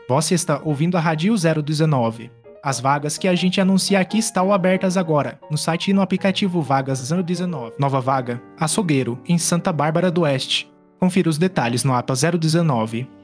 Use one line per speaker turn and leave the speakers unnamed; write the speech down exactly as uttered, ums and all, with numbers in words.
Você está ouvindo a Rádio zero dezenove. As vagas que a gente anuncia aqui estão abertas agora, no site e no aplicativo Vagas zero dezenove. Nova vaga, açougueiro, em Santa Bárbara do Oeste. Confira os detalhes no A P A zero dezenove.